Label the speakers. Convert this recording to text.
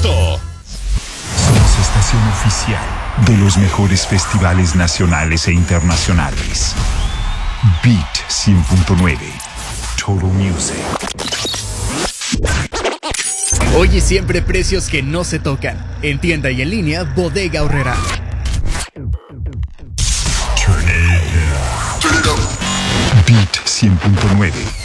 Speaker 1: agosto.
Speaker 2: Somos estación oficial de los mejores festivales nacionales e internacionales. Beat 100.9 Total Music.
Speaker 3: Hoy y siempre precios que no se tocan. En tienda y en línea, Bodega Aurrerá.
Speaker 2: Beat 100.9